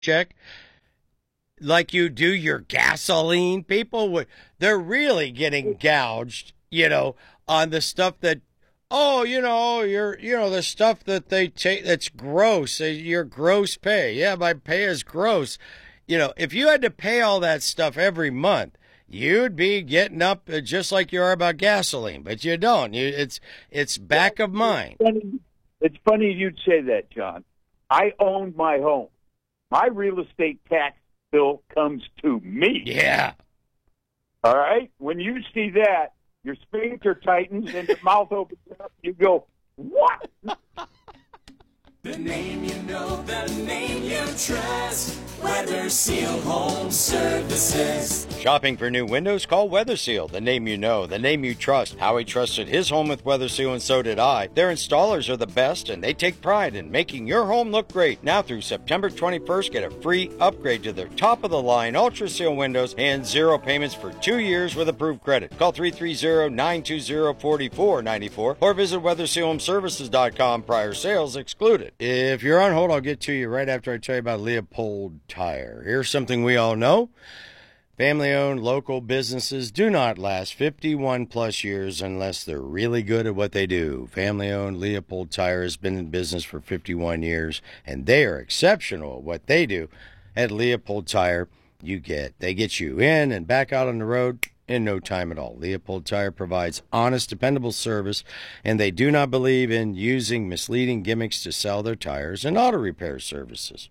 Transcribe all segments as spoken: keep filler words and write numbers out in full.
check like you do your gasoline. People would, they're really getting gouged, you know, on the stuff that, oh, you know, you're, you know, the stuff that they take that's gross, uh, your gross pay. Yeah, my pay is gross. You know, if you had to pay all that stuff every month, you'd be getting up uh, just like you are about gasoline, but you don't. You, it's, it's back of mind. It's funny, it's funny you'd say that, John. I owned my home. My real estate tax bill comes to me. Yeah. All right? When you see that, your sphincter tightens and your mouth opens up. You go, what? The name you know, the name you trust. Weather Seal Home Services. Shopping for new windows? Call Weather Seal. The name you know, the name you trust. Howie trusted his home with Weather Seal, and so did I. Their installers are the best, and they take pride in making your home look great. Now through September twenty-first, get a free upgrade to their top-of-the-line Ultra Seal windows and zero payments for two years with approved credit. Call three three zero, nine two zero, four four nine four or visit weather seal home services dot com. Prior sales excluded. If you're on hold, I'll get to you right after I tell you about Leopold Tire. Here's something we all know. Family-owned local businesses do not last fifty-one plus years unless they're really good at what they do. Family-owned Leopold Tire has been in business for fifty-one years, and they are exceptional at what they do. At Leopold Tire, you get they get you in and back out on the road in no time at all. Leopold Tire provides honest, dependable service, and they do not believe in using misleading gimmicks to sell their tires and auto repair services.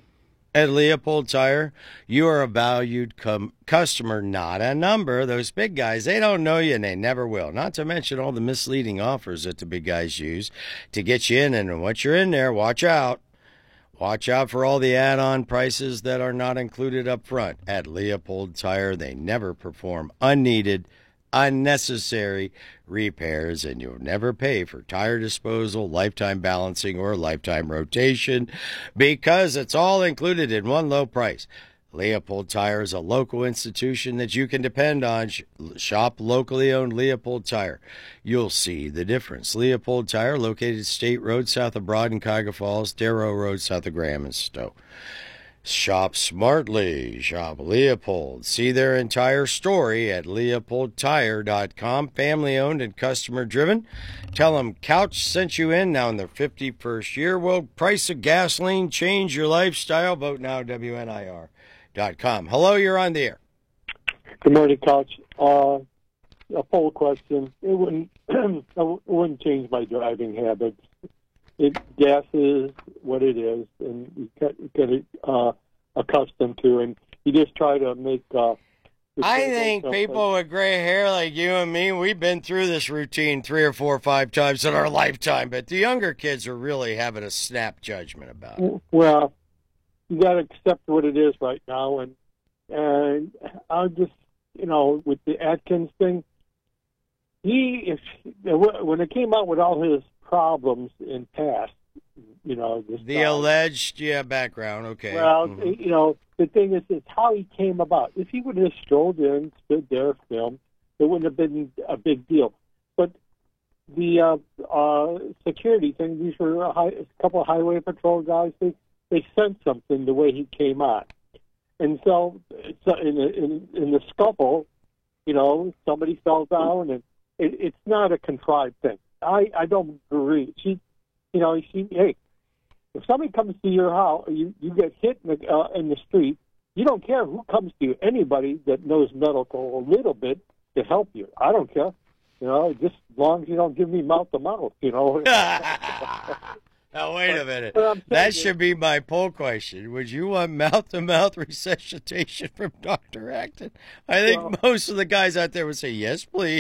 At Leopold Tire, you are a valued com- customer, not a number. Those big guys, they don't know you, and they never will. Not to mention all the misleading offers that the big guys use to get you in, and once you're in there, watch out. Watch out for all the add-on prices that are not included up front. At Leopold Tire, they never perform unneeded, unnecessary repairs, and you'll never pay for tire disposal, lifetime balancing, or lifetime rotation because it's all included in one low price. Leopold Tire is a local institution that you can depend on. Shop locally owned Leopold Tire. You'll see the difference. Leopold Tire, located State Road south of Broad and Cuyahoga Falls, Darrow Road south of Graham and Stowe. Shop smartly. Shop Leopold. See their entire story at leopold tire dot com. Family owned and customer driven. Tell them Couch sent you in now in their fifty-first year. Will price of gasoline change your lifestyle? Vote now, W N I R dot com. Hello, you're on the air. Good morning, Couch. Uh, a poll question. It wouldn't it wouldn't change my driving habits. It gas is what it is, and you get, get it uh, accustomed to, and you just try to make. Uh, I think people with gray hair like you and me, we've been through this routine three or four or five times in our lifetime, but the younger kids are really having a snap judgment about it. Well, you got to accept what it is right now, and and I just, you know, with the Atkins thing, he if when it came out with all his problems in past, you know, this the guy, alleged yeah background. Okay. Well, mm-hmm. you know, the thing is, is how he came about. If he would have strolled in, stood there, filmed, it wouldn't have been a big deal. But the uh, uh, security thing, these were a, high, a couple of highway patrol guys. They they sensed something the way he came on, and so, so in, the, in in the scuffle, you know, somebody fell down, and it, it's not a contrived thing. I, I don't agree. She, you know, she, hey, if somebody comes to your house, you, you get hit in the, uh, in the street, you don't care who comes to you. Anybody that knows medical a little bit to help you. I don't care. You know, just as long as you don't give me mouth to mouth, you know. Now, wait a minute. That should be my poll question. Would you want mouth-to-mouth resuscitation from Doctor Acton? I think well, most of the guys out there would say, yes, please.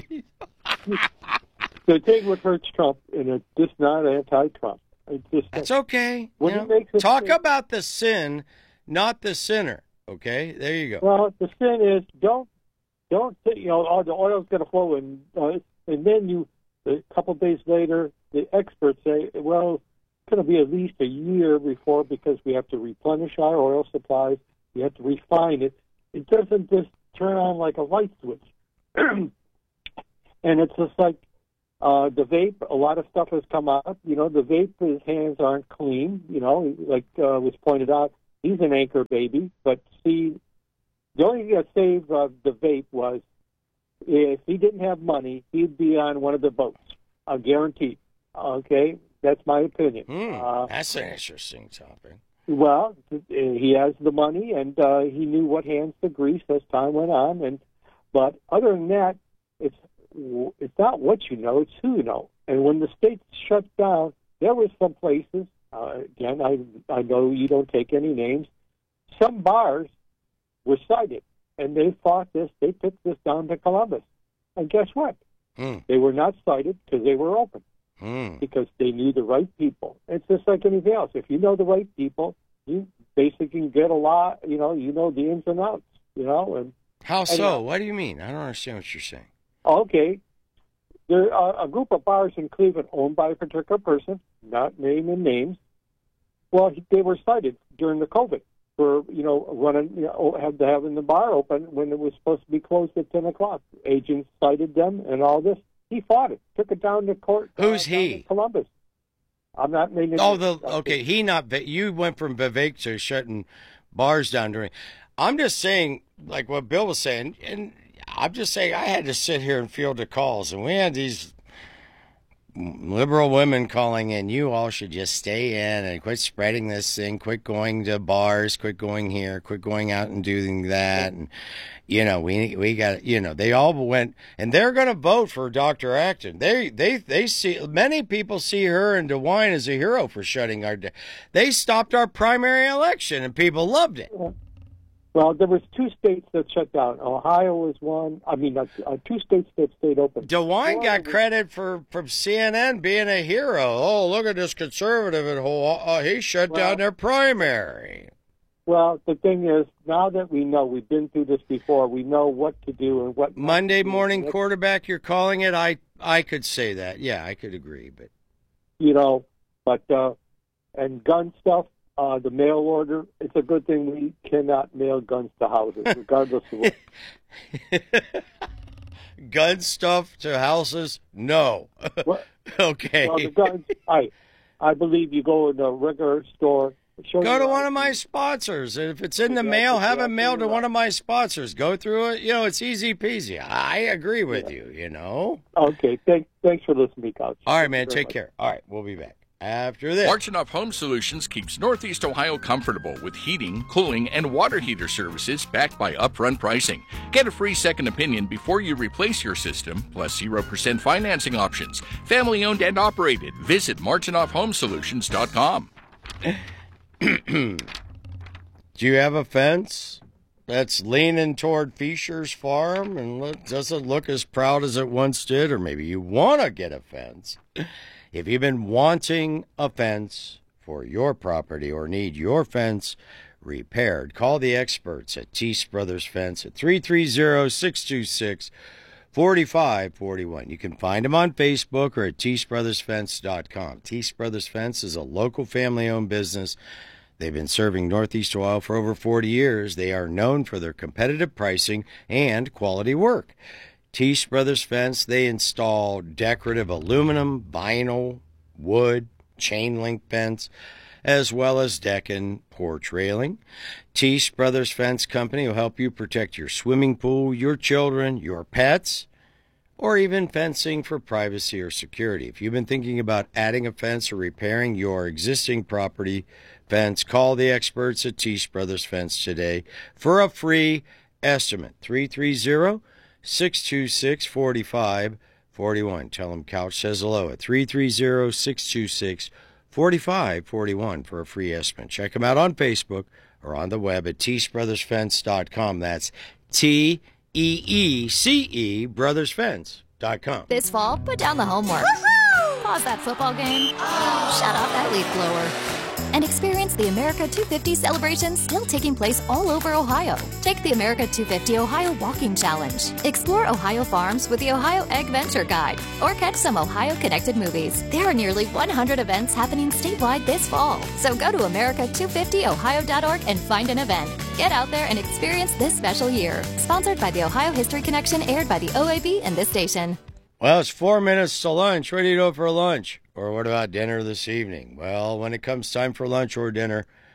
The thing with hurts Trump, and it's just not anti-Trump. It's just That's okay. When you he know, makes a talk sin, about the sin, not the sinner. Okay, there you go. Well, the sin is don't don't think, you know, oh, the oil's going to flow, and uh, and then you a couple of days later, the experts say, well, it's going to be at least a year before because we have to replenish our oil supplies, we have to refine it. It doesn't just turn on like a light switch, and it's just like. Uh, the vape, a lot of stuff has come out. You know, the vape, his hands aren't clean. You know, like uh, was pointed out, he He's an anchor baby. But see, the only thing that saved uh, the vape was if he didn't have money, he'd be on one of the boats. I guarantee. Okay, that's my opinion. Mm, uh, that's an interesting topic. Well, he has the money, and uh, he knew what hands to grease as time went on. And but other than that, it's it's not what you know; it's who you know. And when the state shut down, there were some places. Uh, again, I I know you don't take any names. Some bars were cited, and they fought this. They took this down to Columbus, and guess what? Mm. They were not cited because they were open. Mm. Because they knew the right people. It's just like anything else. If you know the right people, you basically can get a lot, you know, you know the ins and outs, you know. And How so? Anyhow. What do you mean? I don't understand what you're saying. Okay. There are a group of bars in Cleveland owned by a particular person, not naming names. Well, they were cited during the COVID for, you know, running, you know, had to having the bar open when it was supposed to be closed at ten o'clock. Agents cited them and all this. He fought it, took it down to court. Who's uh, he? in Columbus. I'm not naming. Oh, the okay. He not. You went from Vivek to shutting bars down during. I'm just saying, like what Bill was saying, and I'm just saying I had to sit here and field the calls, and we had these liberal women calling in. You all should just stay in and quit spreading this thing. Quit going to bars. Quit going here. Quit going out and doing that. And you know, we we got, you know, they all went, and they're going to vote for Doctor Acton. They they they see, many people see her and DeWine as a hero for shutting our. They stopped our primary election, and people loved it. Well, there was two states that shut down. Ohio was one. I mean, uh, uh, two states that stayed open. DeWine got credit for from C N N being a hero. Oh, look at this conservative at Hawaii. Oh, he shut well, down their primary. Well, the thing is, now that we know, we've been through this before, we know what to do and what... Monday morning quarterback, you're calling it? I I could say that. Yeah, I could agree. But You know, but, uh, and gun stuff, uh, the mail order, it's a good thing we cannot mail guns to houses, regardless of what. Gun stuff to houses? No. Well, okay. Well, the guns, I, I believe you go in a regular store... Go to one of my sponsors. If it's in the mail, have it mailed to one of my sponsors. Go through it. You know, it's easy peasy. I agree with you, you know. Okay. Thanks, thanks for listening, Couch. All right, man. Take care. All right. We'll be back after this. Marchenoff Home Solutions keeps Northeast Ohio comfortable with heating, cooling, and water heater services backed by upfront pricing. Get a free second opinion before you replace your system, plus zero percent financing options. Family owned and operated. Visit marchenoff home solutions dot com. Do you have a fence that's leaning toward Fisher's farm and look, doesn't look as proud as it once did? Or maybe you want to get a fence. If you've been wanting a fence for your property or need your fence repaired, call the experts at Teese Brothers Fence at three three zero, six two six, four five four one. You can find them on Facebook or at teese brothers fence dot com. Teese Brothers Fence is a local family-owned business. They've been serving Northeast Ohio for over forty years. They are known for their competitive pricing and quality work. Teese Brothers Fence, they install decorative aluminum, vinyl, wood, chain link fence, as well as deck and porch railing. Teese Brothers Fence Company will help you protect your swimming pool, your children, your pets, or even fencing for privacy or security. If you've been thinking about adding a fence or repairing your existing property fence, call the experts at Teese Brothers Fence today for a free estimate. three three zero, six two six, four five four one. Tell them Couch says hello at three three zero, six two six, four five four one for a free estimate. Check them out on Facebook or on the web at teese brothers fence dot com. That's T E E C E brothers fence dot com. This fall, put down the homework. Woo-hoo! Pause that football game. Shut off that leaf blower. And experience the America two fifty celebration still taking place all over Ohio. Take the America two fifty Ohio Walking Challenge. Explore Ohio farms with the Ohio Egg Venture Guide. Or catch some Ohio-connected movies. There are nearly one hundred events happening statewide this fall. So go to america two fifty ohio dot org and find an event. Get out there and experience this special year. Sponsored by the Ohio History Connection, aired by the O A B and this station. Well, it's four minutes to lunch. What do you do for lunch? Or what about dinner this evening? Well, when it comes time for lunch or dinner,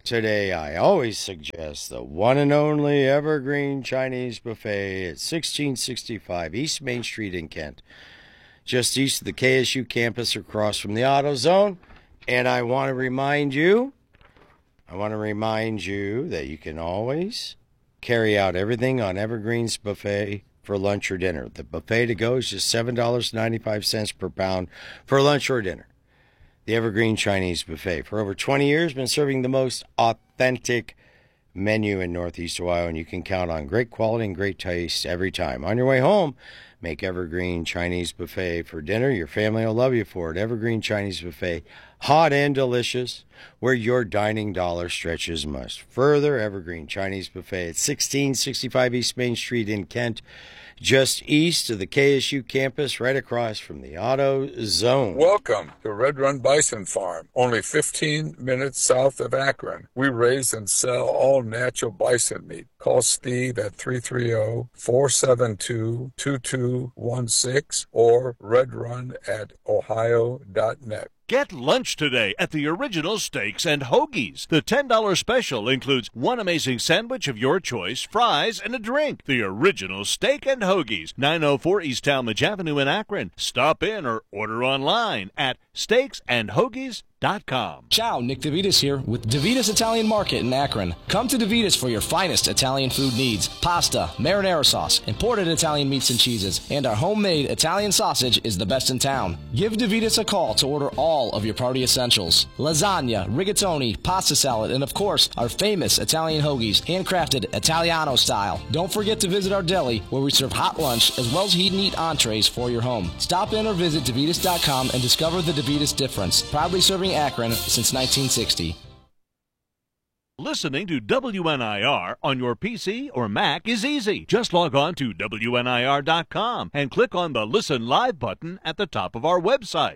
today, I always suggest the one and only Evergreen Chinese Buffet at sixteen sixty-five East Main Street in Kent, just east of the K S U campus across from the AutoZone. And I want to remind you, I want to remind you that you can always carry out everything on Evergreen's Buffet for lunch or dinner. The buffet to go is just seven dollars and ninety-five cents per pound for lunch or dinner. The Evergreen Chinese Buffet, for over twenty years, been serving the most authentic menu in Northeast Ohio, and you can count on great quality and great taste every time. On your way home, make Evergreen Chinese Buffet for dinner. Your family will love you for it. Evergreen Chinese Buffet, hot and delicious, where your dining dollar stretches much further. Evergreen Chinese Buffet at sixteen sixty-five East Main Street in Kent, just east of the K S U campus, right across from the AutoZone. Welcome to Red Run Bison Farm, only fifteen minutes south of Akron. We raise and sell all natural bison meat. Call Steve at three three zero, four seven two, two two one six or redrun at ohio dot net. Get lunch today at the Original Steaks and Hoagies. The ten dollars special includes one amazing sandwich of your choice, fries, and a drink. The Original Steak and Hoagies, nine oh four East Talmadge Avenue in Akron. Stop in or order online at steaks and hoagies dot com. Ciao, Nick DeVitas here with DeVitas Italian Market in Akron. Come to DeVitas for your finest Italian food needs. Pasta, marinara sauce, imported Italian meats and cheeses, and our homemade Italian sausage is the best in town. Give DeVitas a call to order all of your party essentials. Lasagna, rigatoni, pasta salad, and of course, our famous Italian hoagies, handcrafted Italiano style. Don't forget to visit our deli where we serve hot lunch as well as heat and eat entrees for your home. Stop in or visit DeVitas dot com and discover the DeVitas difference. Proudly serving Akron since nineteen sixty. Listening to W N I R on your P C or Mac is easy. Just log on to W N I R dot com and click on the Listen Live button at the top of our website.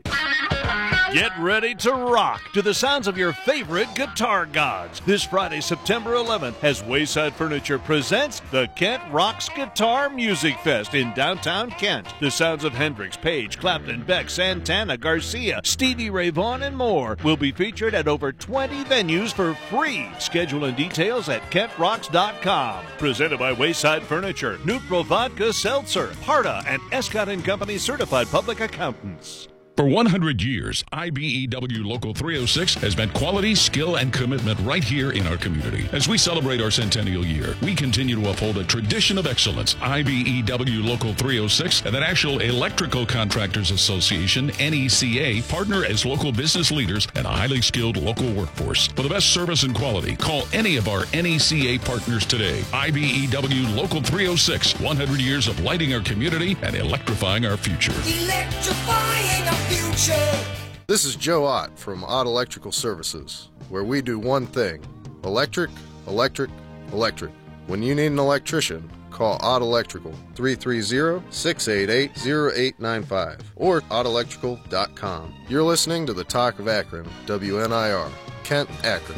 Get ready to rock to the sounds of your favorite guitar gods. This Friday, September eleventh, as Wayside Furniture presents the Kent Rocks Guitar Music Fest in downtown Kent. The sounds of Hendrix, Page, Clapton, Beck, Santana, Garcia, Stevie Ray Vaughan, and more will be featured at over twenty venues for free. Schedule and details at kent rocks dot com. Presented by Wayside Furniture, Neutral Vodka Seltzer, Harda, and Escott and Company Certified Public Accountants. For one hundred years, I B E W Local three oh six has meant quality, skill, and commitment right here in our community. As we celebrate our centennial year, we continue to uphold a tradition of excellence. I B E W Local three oh six and the National Electrical Contractors Association, N E C A, partner as local business leaders and a highly skilled local workforce. For the best service and quality, call any of our N E C A partners today. I B E W Local three oh six, one hundred years of lighting our community and electrifying our future. Electrifying our future. This is Joe Ott from Ott Electrical Services, where we do one thing: electric, electric, electric. When you need an electrician, call Ott Electrical, three three zero, six eight eight, zero eight nine five, or ott electrical dot com. You're listening to the Talk of Akron, W N I R, Kent, Akron.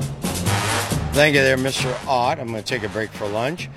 Thank you there, Mister Ott. I'm going to take a break for lunch.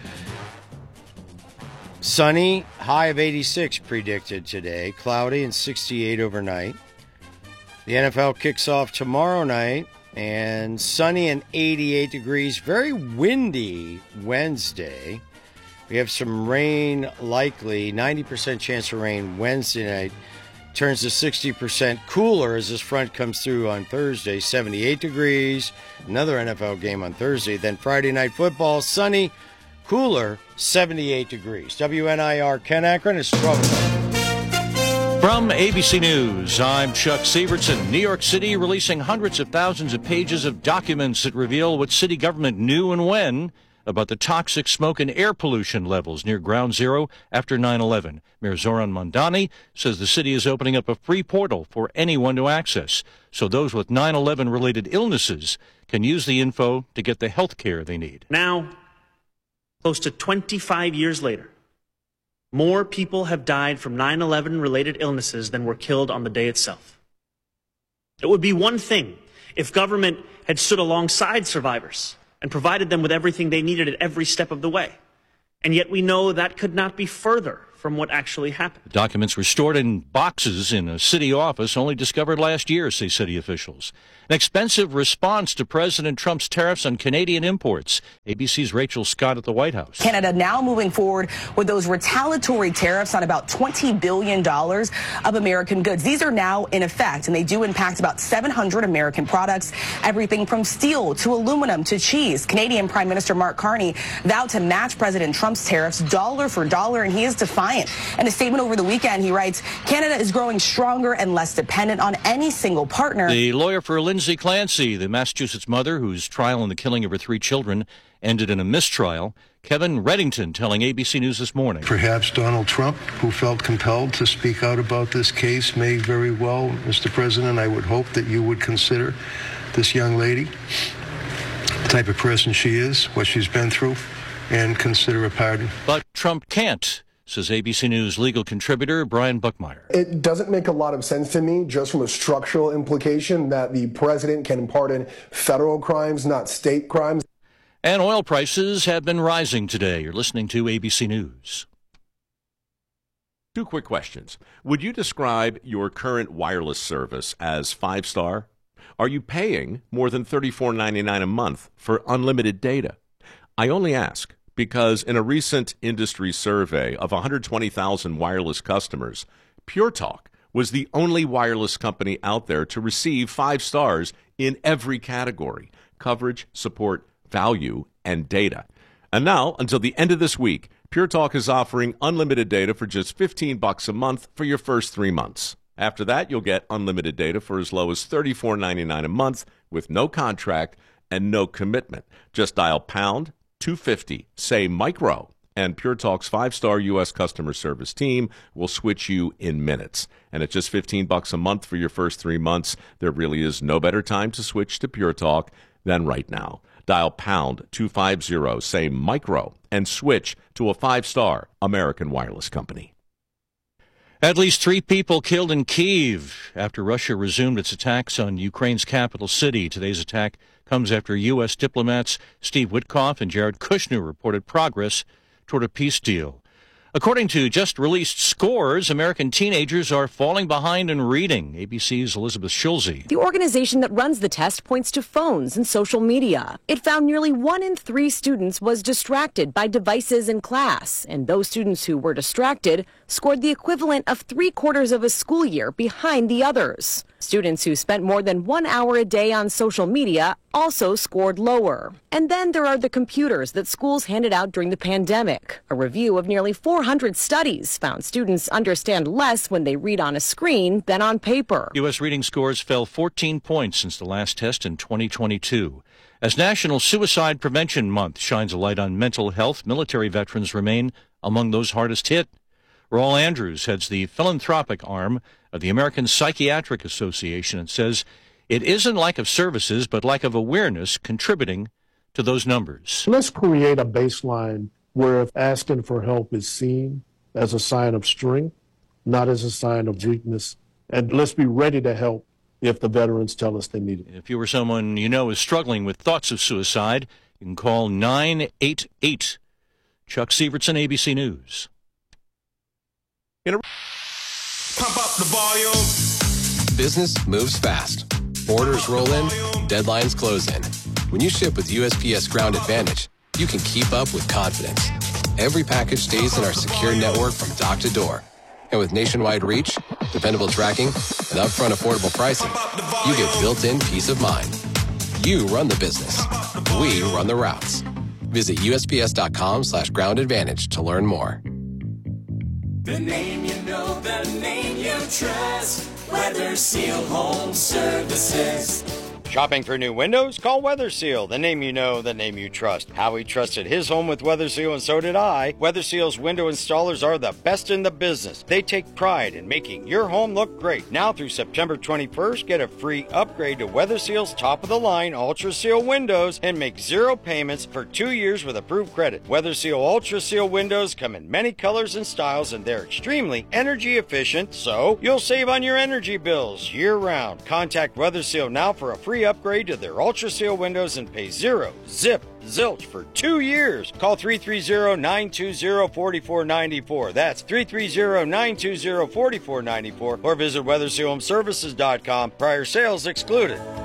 Sunny, high of eighty-six predicted today. Cloudy and sixty-eight overnight. The N F L kicks off tomorrow night, and sunny and eighty-eight degrees. Very windy Wednesday. We have some rain likely, ninety percent chance of rain Wednesday night. Turns to sixty percent cooler as this front comes through on Thursday, seventy-eight degrees. Another N F L game on Thursday. Then Friday night football, sunny, cooler, seventy-eight degrees. W N I R, Ken Akron is trouble. From A B C News, I'm Chuck Severson. New York City releasing hundreds of thousands of pages of documents that reveal what city government knew and when about the toxic smoke and air pollution levels near Ground Zero after nine eleven. Mayor Zoran Mondani says the city is opening up a free portal for anyone to access, so those with nine eleven related illnesses can use the info to get the health care they need. Now, close to twenty-five years later, more people have died from nine eleven related illnesses than were killed on the day itself. It would be one thing if government had stood alongside survivors and provided them with everything they needed at every step of the way. And yet we know that could not be further from what actually happened. The documents were stored in boxes in a city office, only discovered last year, say city officials. An expensive response to President Trump's tariffs on Canadian imports. A B C's Rachel Scott at the White House. Canada now moving forward with those retaliatory tariffs on about twenty billion dollars of American goods. These are now in effect, and they do impact about seven hundred American products, everything from steel to aluminum to cheese. Canadian Prime Minister Mark Carney vowed to match President Trump's tariffs dollar for dollar, and he is defiant. In a statement over the weekend, he writes, Canada is growing stronger and less dependent on any single partner. The lawyer for Lindsay Clancy, the Massachusetts mother whose trial in the killing of her three children ended in a mistrial, Kevin Reddington telling A B C News this morning. Perhaps Donald Trump, who felt compelled to speak out about this case, may very well, Mister President, I would hope that you would consider this young lady, the type of person she is, what she's been through, and consider a pardon. But Trump can't, says A B C News legal contributor Brian Buckmeyer. It doesn't make a lot of sense to me, just from a structural implication, that the president can pardon federal crimes, not state crimes. And oil prices have been rising today. You're listening to A B C News. Two quick questions. Would you describe your current wireless service as five-star? Are you paying more than thirty-four ninety-nine a month for unlimited data? I only ask because in a recent industry survey of one hundred twenty thousand wireless customers, Pure Talk was the only wireless company out there to receive five stars in every category: coverage, support, value, and data. And now, until the end of this week, Pure Talk is offering unlimited data for just fifteen bucks a month for your first three months. After that, you'll get unlimited data for as low as thirty-four ninety-nine a month with no contract and no commitment. Just dial pound two fifty, say micro, and Pure Talk's five-star U S customer service team will switch you in minutes. And at just fifteen bucks a month for your first three months, there really is no better time to switch to Pure Talk than right now. Dial pound two fifty, say micro, and switch to a five-star American wireless company. At least three people killed in Kyiv after Russia resumed its attacks on Ukraine's capital city. Today's attack comes after U S diplomats Steve Witkoff and Jared Kushner reported progress toward a peace deal. According to just-released scores, American teenagers are falling behind in reading. A B C's Elizabeth Schulze. The organization that runs the test points to phones and social media. It found nearly one in three students was distracted by devices in class, and those students who were distracted scored the equivalent of three quarters of a school year behind the others. Students who spent more than one hour a day on social media also scored lower. And then there are the computers that schools handed out during the pandemic. A review of nearly four hundred studies found students understand less when they read on a screen than on paper. U S reading scores fell fourteen points since the last test in twenty twenty-two. As National Suicide Prevention Month shines a light on mental health, military veterans remain among those hardest hit. Raul Andrews heads the philanthropic arm of the American Psychiatric Association and says it isn't lack of services, but lack of awareness contributing to those numbers. Let's create a baseline where asking for help is seen as a sign of strength, not as a sign of weakness. And let's be ready to help if the veterans tell us they need it. If you or someone you know is struggling with thoughts of suicide, you can call nine eight eight. Chuck Severson, A B C News. Pump up the volume. Business moves fast. Orders roll in, deadlines close in. When you ship with U S P S Ground Advantage, you can keep up with confidence. Every package stays in our secure network from dock to door. And with nationwide reach, dependable tracking, and upfront affordable pricing, you get built-in peace of mind. You run the business. We run the routes. Visit U S P S dot com slash ground advantage to learn more. The name you know, the name you trust. Weather Seal Home Services. Shopping for new windows? Call Weather Seal, the name you know, the name you trust. Howie trusted his home with Weather Seal, and so did I. Weather Seal's window installers are the best in the business. They take pride in making your home look great. Now through September twenty-first, get a free upgrade to Weather Seal's top-of-the-line Ultra Seal windows and make zero payments for two years with approved credit. Weather Seal Ultra Seal windows come in many colors and styles, and they're extremely energy efficient, so you'll save on your energy bills year-round. Contact Weather Seal now for a free free upgrade to their Ultra Seal windows and pay zero, zip, zilch for two years. Call three three zero, nine two zero, four four nine four. That's three three zero, nine two zero, four four nine four. Or visit weather seal home services dot com. Prior sales excluded.